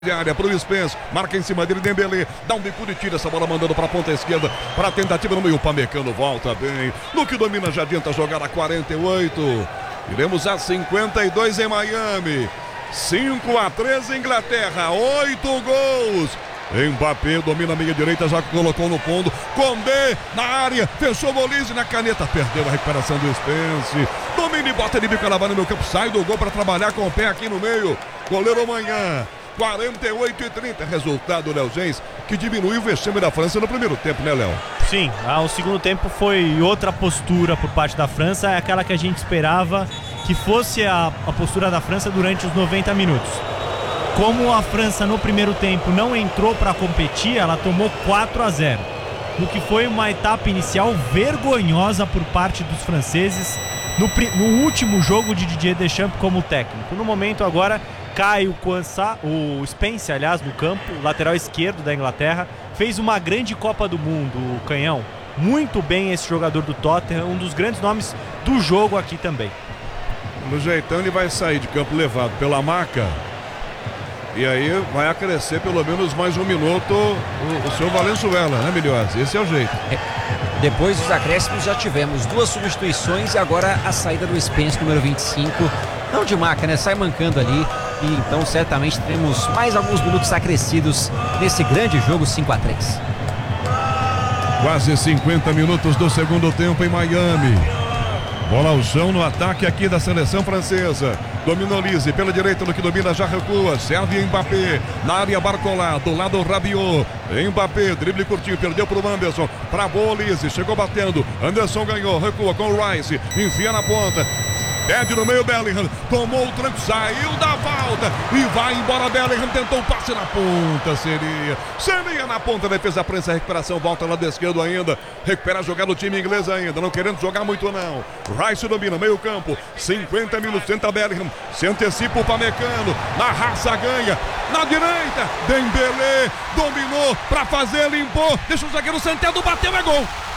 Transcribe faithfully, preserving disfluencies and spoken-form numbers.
de área para o Spence, marca em cima dele, Dembélé, dá um bicudo e tira essa bola mandando para a ponta esquerda, para a tentativa no meio, o Pamecano volta bem, no que domina já adianta jogar a quarenta e oito, iremos a cinquenta e dois em Miami, cinco a três Inglaterra, oito gols, Mbappé domina a meia direita, já colocou no fundo, Condé na área, fechou o Molise na caneta, perdeu a recuperação do Spence, domina e bota de bico, ela vai no meu campo, sai do gol para trabalhar com o pé aqui no meio, goleiro Manhã. quarenta e oito e trinta, resultado, Léo Gens, que diminuiu o vexame da França no primeiro tempo, né, Léo? Sim, ah, o segundo tempo foi outra postura por parte da França, é aquela que a gente esperava que fosse a, a postura da França durante os noventa minutos. Como a França no primeiro tempo não entrou para competir, ela tomou quatro a zero, no que foi uma etapa inicial vergonhosa por parte dos franceses no, no último jogo de Didier Deschamps como técnico. No momento agora cai o Kwanzaa, o Spence, aliás, no campo, lateral esquerdo da Inglaterra, fez uma grande Copa do Mundo, o Canhão. Muito bem esse jogador do Tottenham, um dos grandes nomes do jogo aqui também. No jeitão ele vai sair de campo levado pela maca, e aí vai acrescer pelo menos mais um minuto o, o seu Valenzuela, né, Milhões? Esse é o jeito. É. Depois dos acréscimos já tivemos duas substituições e agora a saída do Spence, número vinte e cinco. Não de maca, né? Sai mancando ali. E então certamente teremos mais alguns minutos acrescidos nesse grande jogo cinco a três. Quase cinquenta minutos do segundo tempo em Miami. Bola ao chão no ataque aqui da seleção francesa. Dominou Lise pela direita, no que domina já recua. Serve Mbappé na área, Barcola, do lado Rabiot. Mbappé, drible curtinho, perdeu para o Anderson. Para boa Lise, chegou batendo. Anderson ganhou, recua com o Rice, enfia na ponta. Pede no meio, Bellingham, tomou o tranco, saiu da volta e vai embora. Bellingham tentou o passe na ponta, seria seria na ponta, defesa prensa, recuperação, volta lá do esquerdo ainda, recupera a jogada do time inglês ainda, não querendo jogar muito não. Rice domina, meio campo, cinquenta minutos, tenta Bellingham, se antecipa o Pamecano, na raça ganha, na direita, Dembélé, dominou pra fazer, limpou, deixa o zagueiro Santedo, bateu, é gol!